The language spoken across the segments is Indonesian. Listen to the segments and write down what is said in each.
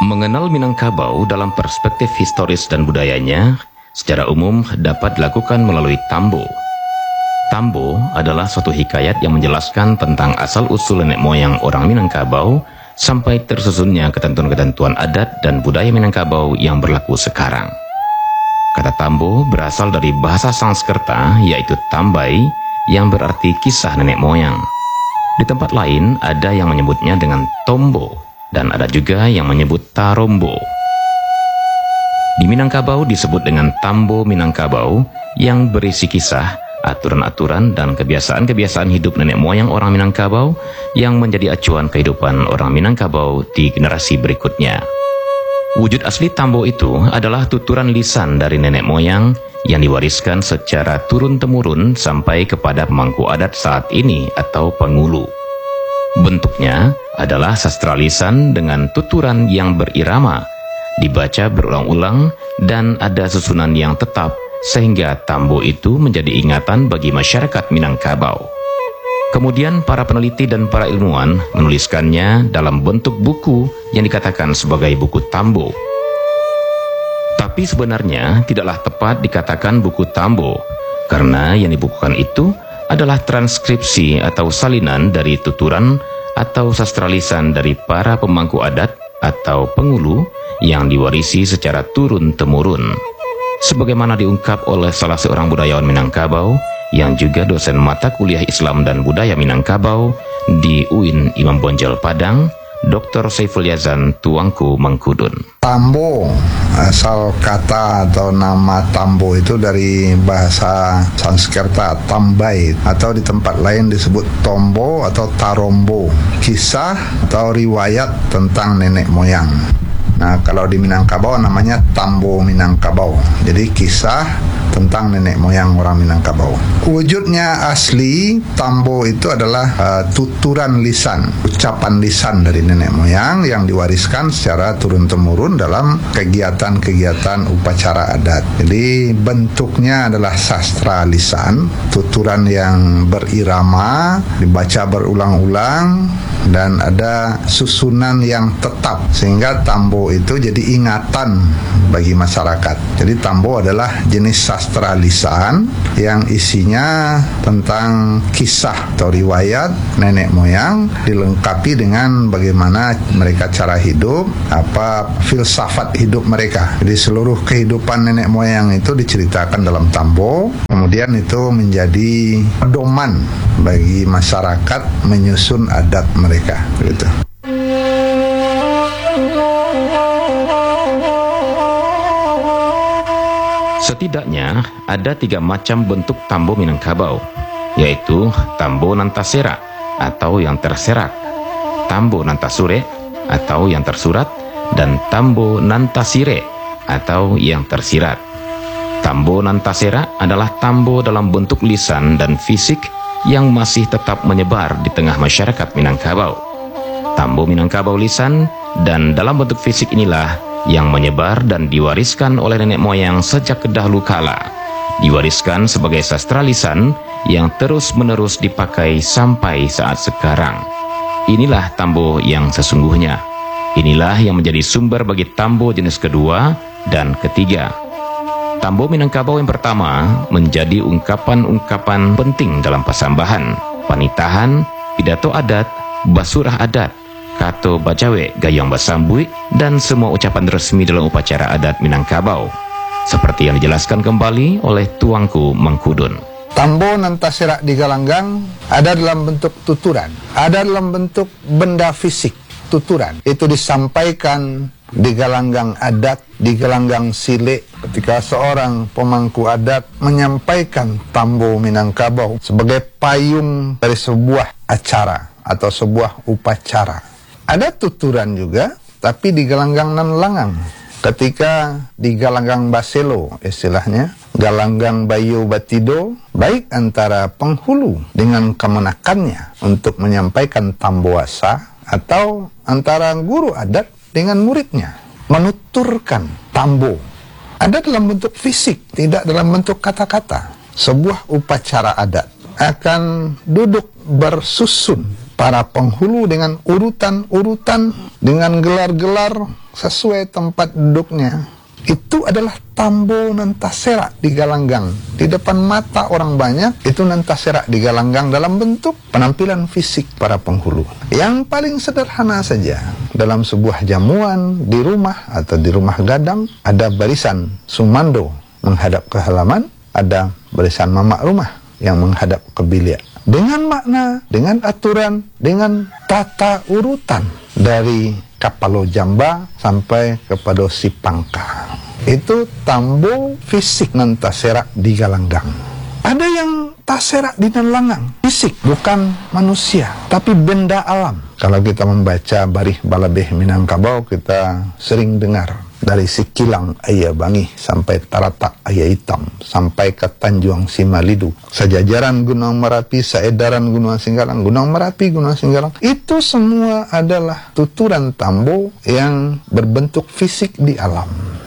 Mengenal Minangkabau dalam perspektif historis dan budayanya secara umum dapat dilakukan melalui tambo. Tambo adalah suatu hikayat yang menjelaskan tentang asal-usul nenek moyang orang Minangkabau sampai tersusunnya ketentuan-ketentuan adat dan budaya Minangkabau yang berlaku sekarang. Kata tambo berasal dari bahasa Sanskerta yaitu tambai yang berarti kisah nenek moyang. Di tempat lain ada yang menyebutnya dengan tombo dan ada juga yang menyebut tarombo. Di Minangkabau disebut dengan tambo Minangkabau yang berisi kisah, aturan-aturan dan kebiasaan-kebiasaan hidup nenek moyang orang Minangkabau yang menjadi acuan kehidupan orang Minangkabau di generasi berikutnya. Wujud asli tambo itu adalah tuturan lisan dari nenek moyang yang diwariskan secara turun-temurun sampai kepada pemangku adat saat ini atau pengulu. Bentuknya adalah sastra lisan dengan tuturan yang berirama, dibaca berulang-ulang dan ada susunan yang tetap sehingga tambo itu menjadi ingatan bagi masyarakat Minangkabau. Kemudian para peneliti dan para ilmuwan menuliskannya dalam bentuk buku yang dikatakan sebagai buku tambo. Tapi sebenarnya tidaklah tepat dikatakan buku tambo, karena yang dibukukan itu adalah transkripsi atau salinan dari tuturan atau sastra lisan dari para pemangku adat atau pengulu yang diwarisi secara turun-temurun. Sebagaimana diungkap oleh salah seorang budayawan Minangkabau yang juga dosen mata kuliah Islam dan Budaya Minangkabau di UIN Imam Bonjol Padang, Dr. Saiful Yazan Tuanku Mangkudun. Tambo, asal kata atau nama tambo itu dari bahasa Sanskerta tambai, atau di tempat lain disebut tombo atau tarombo, kisah atau riwayat tentang nenek moyang. Nah, kalau di Minangkabau namanya tambo Minangkabau, jadi kisah tentang nenek moyang orang Minangkabau. Wujudnya asli tambo itu adalah tuturan lisan, ucapan lisan dari nenek moyang yang diwariskan secara turun-temurun dalam kegiatan-kegiatan upacara adat. Jadi bentuknya adalah sastra lisan, tuturan yang berirama, dibaca berulang-ulang dan ada susunan yang tetap sehingga tambo itu jadi ingatan bagi masyarakat. Jadi tambo adalah jenis sastra lisan yang isinya tentang kisah atau riwayat nenek moyang dilengkapi dengan bagaimana mereka cara hidup, apa filsafat hidup mereka. Jadi seluruh kehidupan nenek moyang itu diceritakan dalam tambo, kemudian itu menjadi pedoman bagi masyarakat menyusun adat mereka gitu. Setidaknya ada 3 macam bentuk tambo Minangkabau, yaitu tambo nantasera atau yang terserak, tambo nantasure atau yang tersurat, dan tambo nantasire atau yang tersirat. Tambo nantasera adalah tambo dalam bentuk lisan dan fisik yang masih tetap menyebar di tengah masyarakat Minangkabau. Tambo Minangkabau lisan dan dalam bentuk fisik inilah yang menyebar dan diwariskan oleh nenek moyang sejak dahulu kala. Diwariskan sebagai sastra lisan yang terus-menerus dipakai sampai saat sekarang. Inilah tambo yang sesungguhnya. Inilah yang menjadi sumber bagi tambo jenis kedua dan ketiga. Tambo Minangkabau yang pertama menjadi ungkapan-ungkapan penting dalam pasambahan, panitahan, pidato adat, basurah adat, kato bacawe, gayong basambui, dan semua ucapan resmi dalam upacara adat Minangkabau, seperti yang dijelaskan kembali oleh Tuanku Mangkudun. Tambo nantasera di Galanggang ada dalam bentuk tuturan, ada dalam bentuk benda fisik. Tuturan itu disampaikan di galanggang adat, di galanggang sile, ketika seorang pemangku adat menyampaikan tambo Minangkabau sebagai payung dari sebuah acara atau sebuah upacara. Ada tuturan juga, tapi di galanggang nan langang. Ketika di galanggang baselo, istilahnya, galanggang bayo batido, baik antara penghulu dengan kemenakannya untuk menyampaikan tamboasa, atau antara guru adat dengan muridnya menuturkan tambo. Ada dalam bentuk fisik, tidak dalam bentuk kata-kata. Sebuah upacara adat akan duduk bersusun para penghulu dengan urutan-urutan, dengan gelar-gelar sesuai tempat duduknya. Itu adalah tambo nantasera digalanggang. Di depan mata orang banyak, itu nantasera digalanggang dalam bentuk penampilan fisik para penghulu. Yang paling sederhana saja, dalam sebuah jamuan, di rumah atau di rumah gadang, ada barisan sumando menghadap ke halaman, ada barisan mamak rumah yang menghadap ke bilik. Dengan makna, dengan aturan, dengan tata urutan dari Kapalo Jamba sampai kepada Sipangka. Itu tambo fisik nan tasera di galanggang. Ada yang tasera di langang, fisik, bukan manusia, tapi benda alam. Kalau kita membaca Barih Balabeh Minangkabau, kita sering dengar dari Sikilang Ayah Bangi sampai Taratak Ayah Hitam sampai ke Tanjung Simalidu, sejajaran Gunung Merapi, seedaran Gunung Singgalang, Gunung Merapi, Gunung Singgalang, itu semua adalah tuturan tambo yang berbentuk fisik di alam.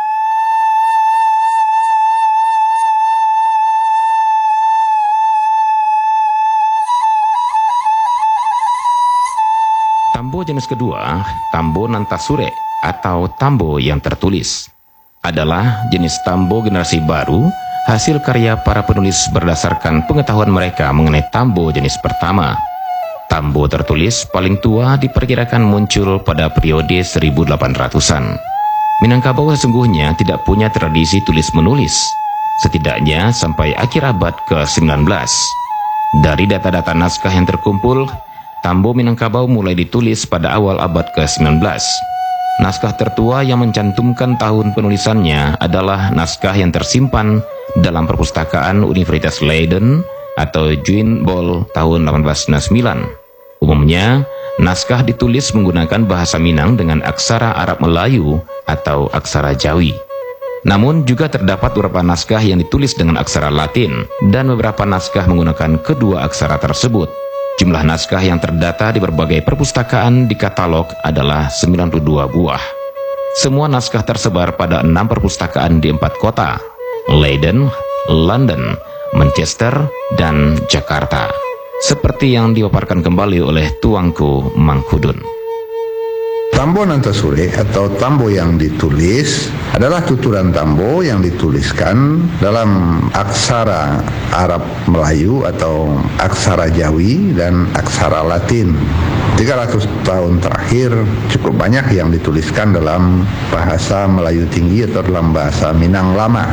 Tambo jenis kedua, tambo nantasure atau tambo yang tertulis, adalah jenis tambo generasi baru hasil karya para penulis berdasarkan pengetahuan mereka mengenai tambo jenis pertama. Tambo tertulis paling tua diperkirakan muncul pada periode 1800-an. Minangkabau sesungguhnya tidak punya tradisi tulis-menulis, setidaknya sampai akhir abad ke-19. Dari data-data naskah yang terkumpul, tambo Minangkabau mulai ditulis pada awal abad ke-19. Naskah tertua yang mencantumkan tahun penulisannya adalah naskah yang tersimpan dalam perpustakaan Universitas Leiden atau Juin Bol tahun 1899. Umumnya, naskah ditulis menggunakan bahasa Minang dengan aksara Arab Melayu atau aksara Jawi. Namun juga terdapat beberapa naskah yang ditulis dengan aksara Latin dan beberapa naskah menggunakan kedua aksara tersebut. Jumlah naskah yang terdata di berbagai perpustakaan di katalog adalah 92 buah. Semua naskah tersebar pada 6 perpustakaan di 4 kota, Leiden, London, Manchester, dan Jakarta. Seperti yang dipaparkan kembali oleh Tuanku Mangkudun. Tambo nantasure atau tambo yang ditulis adalah tuturan tambo yang dituliskan dalam aksara Arab Melayu atau aksara Jawi dan aksara Latin. 300 tahun terakhir cukup banyak yang dituliskan dalam bahasa Melayu tinggi atau dalam bahasa Minang lama.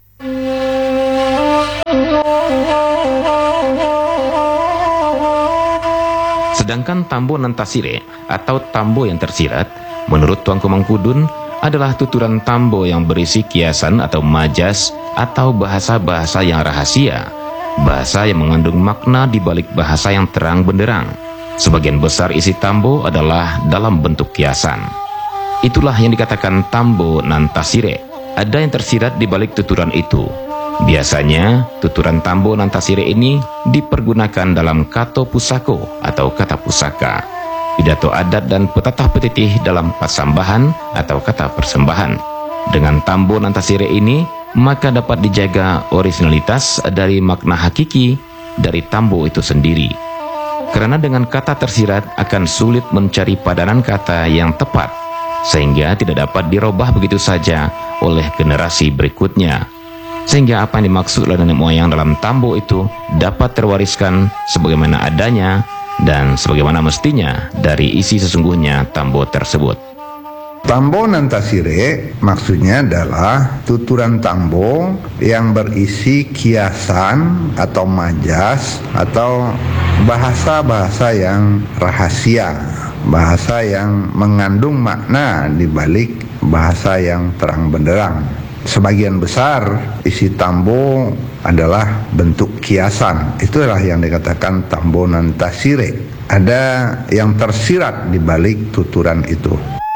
Sedangkan tambo nantasire atau tambo yang tersirat, menurut Tuanku Mangkudun, adalah tuturan tambo yang berisi kiasan atau majas atau bahasa-bahasa yang rahasia, bahasa yang mengandung makna di balik bahasa yang terang benderang. Sebagian besar isi tambo adalah dalam bentuk kiasan. Itulah yang dikatakan tambo nantasire. Ada yang tersirat di balik tuturan itu. Biasanya, tuturan tambo nantasire ini dipergunakan dalam kato pusako atau kata pusaka, pidato adat dan petatah petitih dalam pasambahan atau kata persembahan. Dengan tambo nantasire ini, maka dapat dijaga originalitas dari makna hakiki dari tambo itu sendiri. Karena dengan kata tersirat akan sulit mencari padanan kata yang tepat, sehingga tidak dapat dirubah begitu saja oleh generasi berikutnya. Sehingga apa yang dimaksud oleh nenek moyang dalam tambo itu dapat terwariskan sebagaimana adanya dan sebagaimana mestinya dari isi sesungguhnya tambo tersebut. Tambo nantasire maksudnya adalah tuturan tambo yang berisi kiasan atau majas atau bahasa-bahasa yang rahasia, bahasa yang mengandung makna di balik bahasa yang terang benderang. Sebagian besar isi tambo adalah bentuk kiasan. Itulah yang dikatakan tambo nantasire. Ada yang tersirat di balik tuturan itu.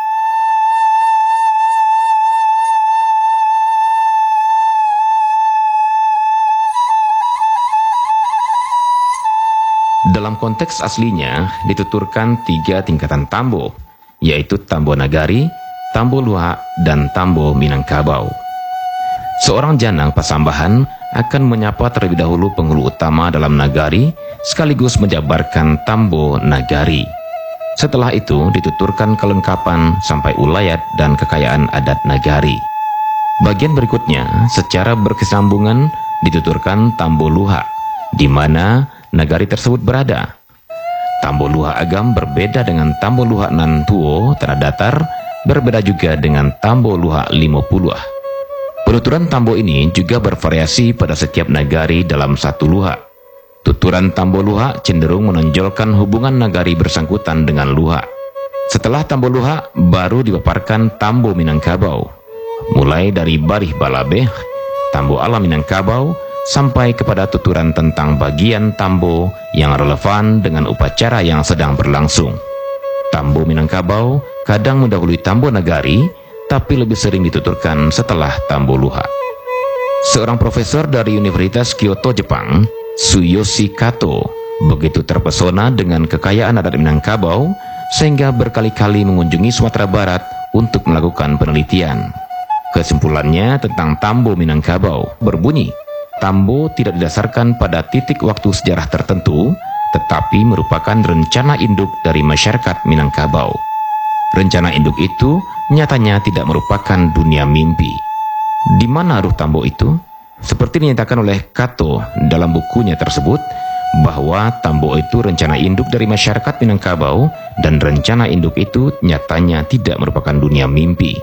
Dalam konteks aslinya dituturkan 3 tingkatan tambo, yaitu tambo nagari, tambo luak, dan tambo Minangkabau. Seorang janang Pasambahan akan menyapa terlebih dahulu penghulu utama dalam nagari sekaligus menjabarkan tambo nagari. Setelah itu dituturkan kelengkapan sampai ulayat dan kekayaan adat nagari. Bagian berikutnya secara berkesinambungan dituturkan tambo luha, di mana nagari tersebut berada. Tambo luha Agam berbeda dengan tambo luha nan tuo tanah datar, berbeda juga dengan tambo luha limo puluh. Penuturan tambo ini juga bervariasi pada setiap nagari dalam satu luha. Tuturan tambo luha cenderung menonjolkan hubungan nagari bersangkutan dengan luha. Setelah tambo luha, baru dipaparkan tambo Minangkabau. Mulai dari barih balabeh, tambo ala Minangkabau, sampai kepada tuturan tentang bagian tambo yang relevan dengan upacara yang sedang berlangsung. Tambo Minangkabau kadang mendahului tambo nagari, tapi lebih sering dituturkan setelah tambo luha. Seorang profesor dari Universitas Kyoto, Jepang, Tsuyoshi Kato, begitu terpesona dengan kekayaan adat Minangkabau sehingga berkali-kali mengunjungi Sumatera Barat untuk melakukan penelitian. Kesimpulannya tentang tambo Minangkabau berbunyi, tambo tidak didasarkan pada titik waktu sejarah tertentu, tetapi merupakan rencana induk dari masyarakat Minangkabau. Rencana induk itu nyatanya tidak merupakan dunia mimpi. Di mana ruh tambo itu? Seperti dinyatakan oleh Kato dalam bukunya tersebut, bahwa tambo itu rencana induk dari masyarakat Minangkabau dan rencana induk itu nyatanya tidak merupakan dunia mimpi.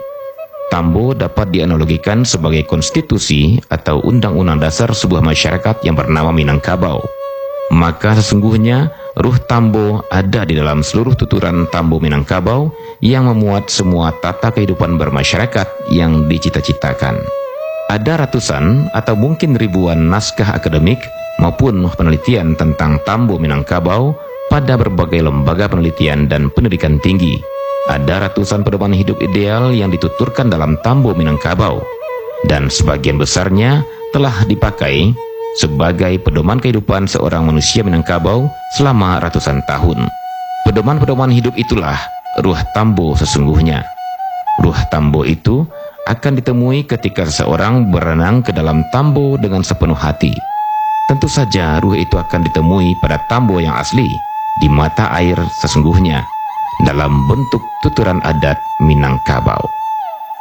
Tambo dapat dianalogikan sebagai konstitusi atau undang-undang dasar sebuah masyarakat yang bernama Minangkabau. Maka sesungguhnya ruh tambo ada di dalam seluruh tuturan tambo Minangkabau yang memuat semua tata kehidupan bermasyarakat yang dicita-citakan. Ada ratusan atau mungkin ribuan naskah akademik maupun penelitian tentang tambo Minangkabau pada berbagai lembaga penelitian dan pendidikan tinggi. Ada ratusan pedoman hidup ideal yang dituturkan dalam tambo Minangkabau, dan sebagian besarnya telah dipakai sebagai pedoman kehidupan seorang manusia Minangkabau selama ratusan tahun. Pedoman-pedoman hidup itulah ruh tambo sesungguhnya. Ruh tambo itu akan ditemui ketika seseorang berenang ke dalam tambo dengan sepenuh hati. Tentu saja ruh itu akan ditemui pada tambo yang asli, di mata air sesungguhnya, dalam bentuk tuturan adat Minangkabau.